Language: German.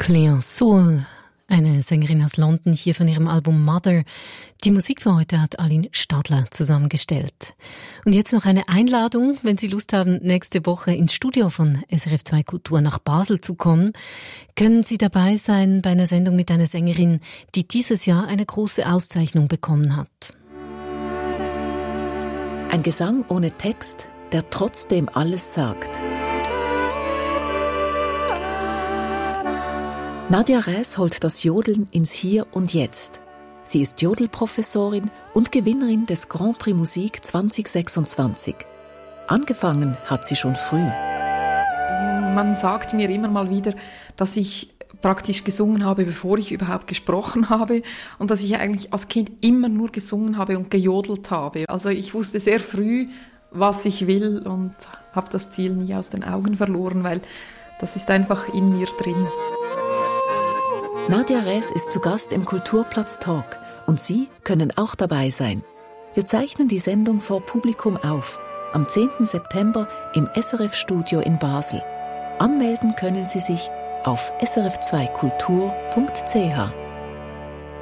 Clear Soul, eine Sängerin aus London, hier von ihrem Album Mother. Die Musik für heute hat Aline Stadler zusammengestellt. Und jetzt noch eine Einladung, wenn Sie Lust haben, nächste Woche ins Studio von SRF 2 Kultur nach Basel zu kommen, können Sie dabei sein bei einer Sendung mit einer Sängerin, die dieses Jahr eine große Auszeichnung bekommen hat. Ein Gesang ohne Text, der trotzdem alles sagt. Nadja Räs holt das Jodeln ins Hier und Jetzt. Sie ist Jodelprofessorin und Gewinnerin des Grand Prix Musik 2026. Angefangen hat sie schon früh. Man sagt mir immer mal wieder, dass ich praktisch gesungen habe, bevor ich überhaupt gesprochen habe und dass ich eigentlich als Kind immer nur gesungen habe und gejodelt habe. Also ich wusste sehr früh, was ich will und habe das Ziel nie aus den Augen verloren, weil das ist einfach in mir drin. Nadja Räs ist zu Gast im Kulturplatz Talk und Sie können auch dabei sein. Wir zeichnen die Sendung vor Publikum auf, am 10. September im SRF-Studio in Basel. Anmelden können Sie sich auf srf2kultur.ch.